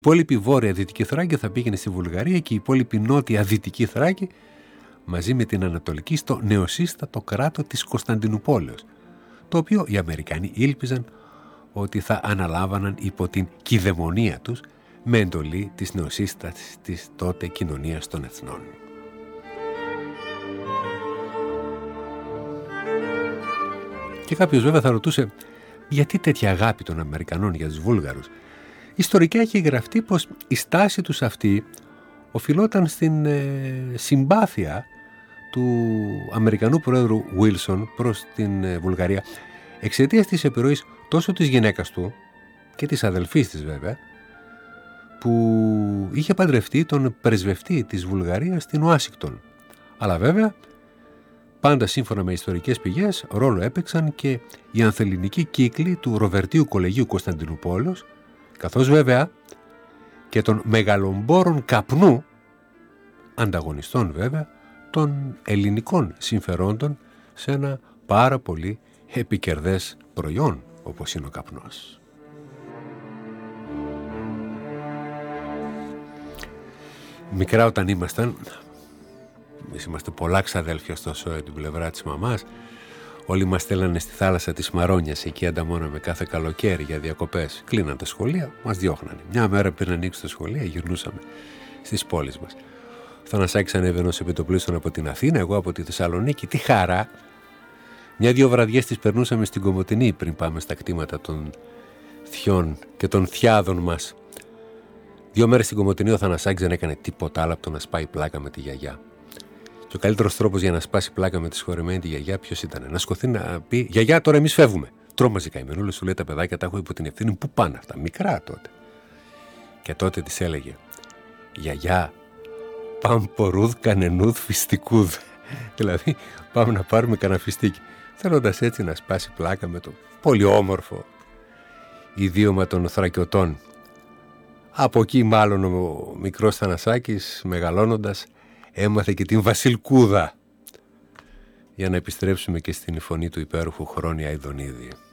υπόλοιπη βόρεια Δυτική Θράκη θα πήγαινε στη Βουλγαρία και η υπόλοιπη νότια Δυτική Θράκη μαζί με την Ανατολική στο νεοσύστατο κράτο της Κωνσταντινουπόλεως, το οποίο οι Αμερικάνοι ήλπιζαν ότι θα αναλάβαναν υπό την κυδαιμονία τους με εντολή της νεοσύστατης της τότε κοινωνίας των εθνών. Και κάποιος βέβαια θα ρωτούσε γιατί τέτοια αγάπη των Αμερικανών για τους Βούλγαρους. Ιστορικά έχει γραφτεί πως η στάση τους αυτή οφειλόταν στην συμπάθεια του Αμερικανού πρόεδρου Βίλσον προς την Βουλγαρία εξαιτίας της επιρροής τόσο της γυναίκας του και της αδελφής της βέβαια, που είχε παντρευτεί τον πρεσβευτή της Βουλγαρίας στην Ουάσιγκτον. Αλλά βέβαια πάντα σύμφωνα με ιστορικές πηγές ρόλο έπαιξαν και οι ανθελληνικοί κύκλοι του Ροβερτίου Κολεγίου Κωνσταντινουπόλεως, καθώς βέβαια και των μεγαλομπόρων καπνού, ανταγωνιστών βέβαια των ελληνικών συμφερόντων σε ένα πάρα πολύ επικερδές προϊόν όπως είναι ο καπνός. Μικρά όταν ήμασταν, εμείς είμαστε πολλά ξαδέλφια στο ΣΟΕ την πλευρά της μαμάς, όλοι μας στέλνανε στη θάλασσα της Μαρόνιας, εκεί ανταμώναμε κάθε καλοκαίρι για διακοπές. Κλείναν τα σχολεία, μας διώχνανε. Μια μέρα πριν ανοίξει τα σχολεία γυρνούσαμε στις πόλεις μας. Ο Θανασάκης ανέβαινε ως επιτοπλίστων από την Αθήνα, εγώ από τη Θεσσαλονίκη. Τι χαρά! Μια-δυο βραδιές τις περνούσαμε στην Κομοτηνή πριν πάμε στα κτήματα των θειών και των θιάδων μας. 2 μέρες στην Κομοτηνή ο Θανασάκης δεν έκανε τίποτα άλλο από το να σπάει πλάκα με τη γιαγιά. Και ο καλύτερος τρόπος για να σπάσει πλάκα με τη συγχωρεμένη τη γιαγιά ποιος ήταν? Να σηκωθεί να πει: «Γιαγιά, τώρα εμείς φεύγουμε». Τρόμαζε καημενούλα, σου λέει: «Τα παιδάκια τα έχω υπό την ευθύνη». Πού πάνε αυτά, μικρά τότε. Και τότε της έλεγε: «Γιαγιά, παμπορούδ κανενούδ φιστικούδ». Δηλαδή, πάμε να πάρουμε κανένα φιστίκι. Θέλοντας έτσι να σπάσει πλάκα με το πολύ όμορφο ιδίωμα των Θρακιωτών. Από εκεί μάλλον ο μικρός Θανασάκης μεγαλώνοντας έμαθε και την Βασιλκούδα, για να επιστρέψουμε και στην φωνή του υπέροχου Χρόνια Ιδονίδη.